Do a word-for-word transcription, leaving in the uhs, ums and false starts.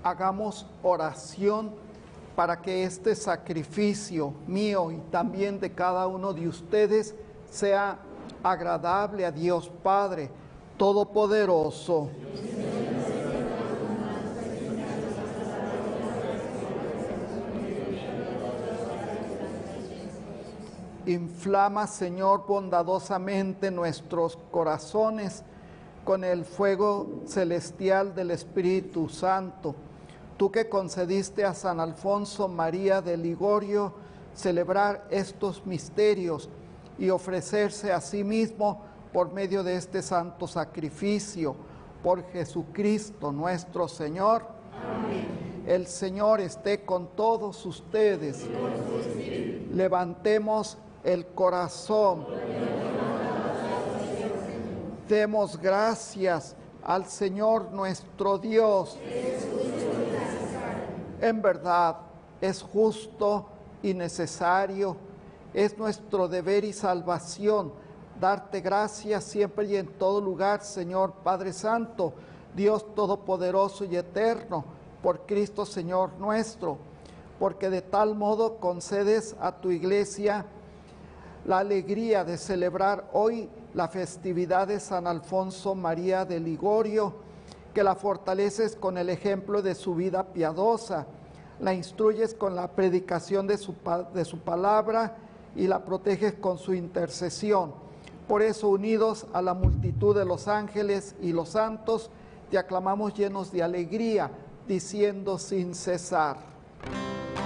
hagamos oración para que este sacrificio mío y también de cada uno de ustedes sea agradable a Dios Padre Todopoderoso. Inflama, Señor, bondadosamente nuestros corazones con el fuego celestial del Espíritu Santo. Tú que concediste a San Alfonso María de Ligorio celebrar estos misterios y ofrecerse a sí mismo por medio de este santo sacrificio, por Jesucristo nuestro Señor. Amén. El Señor esté con todos ustedes. Levantemos el corazón. Demos gracias al Señor nuestro Dios. En verdad, es justo y necesario, es nuestro deber y salvación darte gracias siempre y en todo lugar, Señor Padre Santo, Dios Todopoderoso y Eterno, por Cristo Señor nuestro, porque de tal modo concedes a tu Iglesia la alegría de celebrar hoy la festividad de San Alfonso María de Ligorio, que la fortaleces con el ejemplo de su vida piadosa, la instruyes con la predicación de su, de su palabra y la proteges con su intercesión. Por eso, unidos a la multitud de los ángeles y los santos, te aclamamos llenos de alegría, diciendo sin cesar: